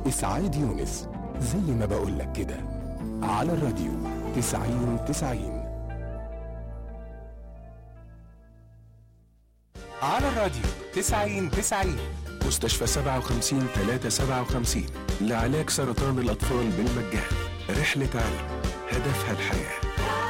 إسعاد يونس، زي ما بقولك كده، على الراديو 90-90. على الراديو 90-90. مستشفى 57-357 لعلاج سرطان الأطفال بالمجان. رحلة علم هدفها الحياة.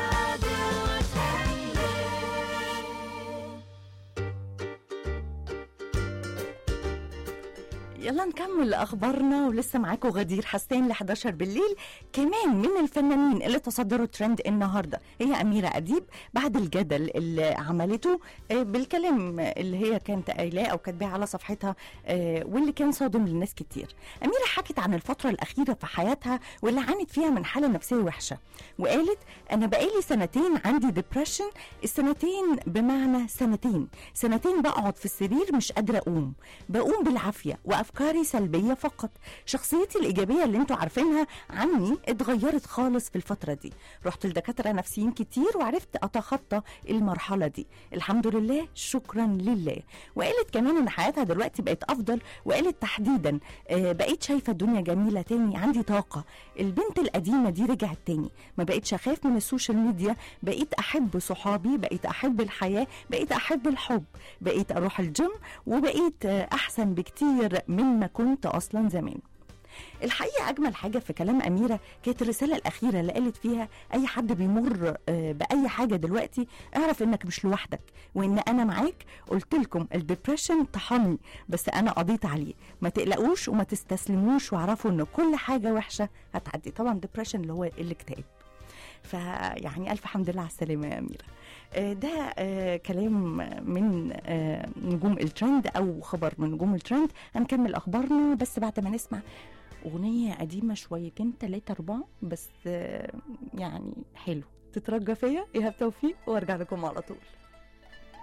يلا نكمل أخبارنا، ولسه معاكم غدير حسين ل11 بالليل. كمان من الفنانين اللي تصدروا ترند النهاردة هي أميرة أديب، بعد الجدل اللي عملته بالكلام اللي هي كانت قايلاه أو كاتباه على صفحتها واللي كان صادم للناس كتير. أميرة حكت عن الفترة الأخيرة في حياتها واللي عانت فيها من حالة نفسية وحشة، وقالت أنا بقالي سنتين عندي ديبريشن. السنتين بمعنى سنتين بقعد في السرير مش قادرة بقوم بالعافية وأفكاري سلبية فقط. شخصيتي الإيجابية اللي انتوا عارفينها عني اتغيرت خالص في الفترة دي. رحت لدكاترة نفسيين كتير وعرفت أتخطى المرحلة دي، الحمد لله، شكرا لله. وقالت كمان ان حياتها دلوقتي بقت أفضل، وقالت تحديدا بقيت شايفة الدنيا جميلة تاني، عندي طاقة، البنت القديمة دي رجعت تاني، ما بقيتش أخاف من السوشيال ميديا، بقيت أحب صحابي، بقيت أحب الحياة، بقيت أحب الحب، بقيت أروح الجيم، وبقيت أحسن بكتير مما كنت أصلا زمان. الحقيقة أجمل حاجة في كلام أميرة كانت الرسالة الأخيرة اللي قالت فيها أي حد بيمر بأي حاجة دلوقتي اعرف إنك مش لوحدك، وإن أنا معاك. قلت لكم الديبريشن طحني بس أنا قضيت عليه، ما تقلقوش وما تستسلموش، واعرفوا إن كل حاجة وحشة هتعدي. طبعا ديبريشن اللي هو الاكتئاب. فيعني ألف حمد لله على السلامة يا أميرة. ده كلام من نجوم الترند أو خبر من نجوم الترند. هنكمل أخبارنا بس بعد ما نسمع أغنية قديمة شويتين 3-4 بس يعني حلو. تترجى فيا إيهاب توفيق وارجع لكم على طول.